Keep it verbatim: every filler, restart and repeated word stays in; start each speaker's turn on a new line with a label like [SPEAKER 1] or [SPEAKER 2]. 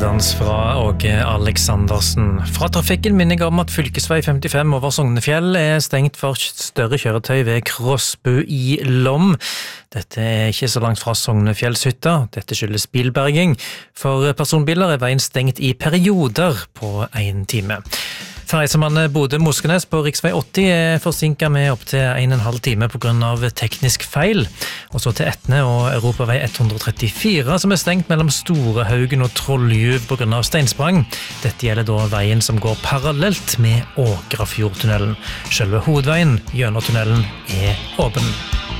[SPEAKER 1] Dans fra Åge Aleksandersen. Fra trafikken minner jeg om at fylkesvei femtifem over Sognefjell er stengt for større kjøretøy ved Krossbu i Lom. Dette er ikke så langt fra Sognefjellshytta. Dette skyldes bilberging. For personbiler er veien stengt i perioder på en time. Ferjesambandet Bodø-Moskenes på riksvei åtti er forsinket med opp til en og en halv time på grunn av teknisk feil. Og så til Etne og Europavei ett hundre trettifire som er stengt mellom Storehaugen og Trolljuv på grunn av steinsprang. Dette gjelder da veien som går parallelt med Åkrafjordtunnelen. Selve hovedveien gjennom tunnelen er åpen.